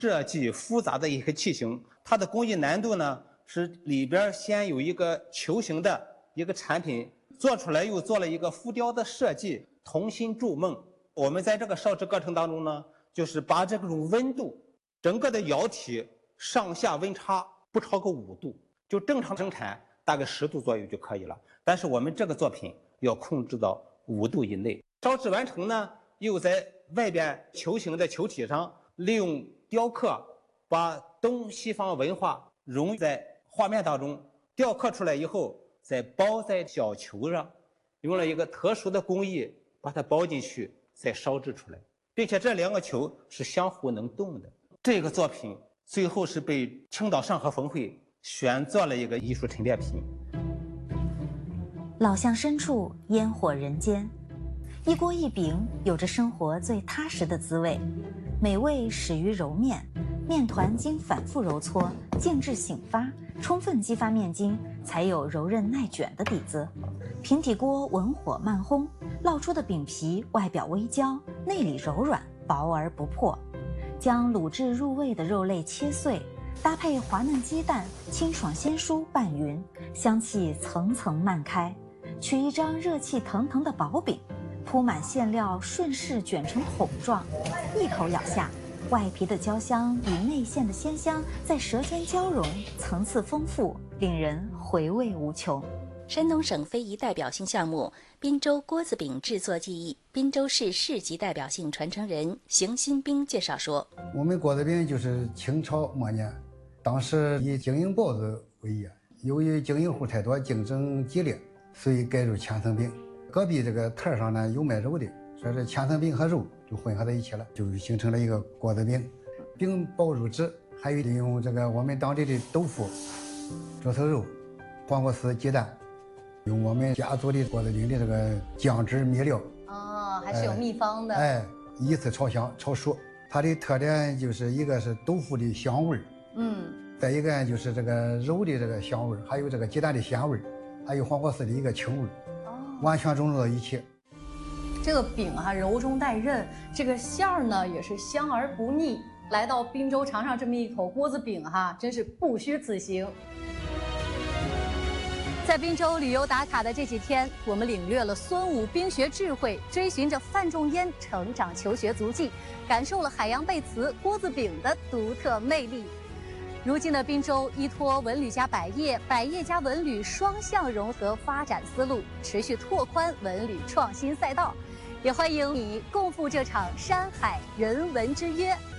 设计复杂的一个器型，它的工艺难度呢是里边先有一个球形的一个产品做出来，又做了一个浮雕的设计，童心筑梦。我们在这个烧制过程当中呢，就是把这种温度，整个的窑体上下温差不超过5度，就正常生产大概10度左右就可以了。但是我们这个作品要控制到5度以内。烧制完成呢，又在外边球形的球体上利用雕刻，把东西方文化融在画面当中，雕刻出来以后再包在小球上，用了一个特殊的工艺把它包进去，再烧制出来，并且这2个球是相互能动的。这个作品最后是被青岛上合分会选做了一个艺术陈列品。 老巷深处，烟火人间，一锅一饼有着生活最踏实的滋味，美味始于揉面，面团经反复揉搓，静置醒发，充分激发面筋，才有柔韧耐卷的底子。平底锅文火慢烘，烙出的饼皮外表微焦，内里柔软，薄而不破。将卤制入味的肉类切碎，搭配滑嫩鸡蛋，清爽鲜蔬拌匀，香气层层漫开。取一张热气腾腾的薄饼，铺满馅料，顺势卷成筒状，一口咬下，外皮的焦香与内馅的鲜香在舌尖交融，层次丰富，令人回味无穷。 山东省非遗代表性项目滨州锅子饼制作技艺，滨州市市级代表性传承人邢新兵介绍说： 我们锅子饼就是清朝末年，当时以经营包子为业，由于经营户太多，竞争激烈，所以改入千层饼。隔壁这个摊上呢有卖肉的，说是千层饼和肉就混合在一起了，就形成了一个锅子饼。饼包入纸，还有利用这个我们当地的豆腐、猪头肉、黄瓜丝、鸡蛋，用我们家族的锅子饼的这个酱汁米料。 哦，还是有秘方的。 依次炒香炒熟。它的特点就是一个是豆腐的香味儿，再一个就是这个肉的这个香味儿，还有这个鸡蛋的鲜味儿，还有黄瓜丝的一个清味儿，完全融入到一起。 这个饼柔中带韧，这个馅儿呢也是香而不腻。来到滨州尝上这么一口锅子饼真是不虚此行。在滨州旅游打卡的这几天，我们领略了孙武兵学智慧，追寻着范仲淹成长求学足迹，感受了海洋贝瓷锅子饼的独特魅力。如今的滨州依托文旅加百业，百业加文旅双向融合发展思路，持续拓宽文旅创新赛道，也欢迎你共赴这场山海人文之约。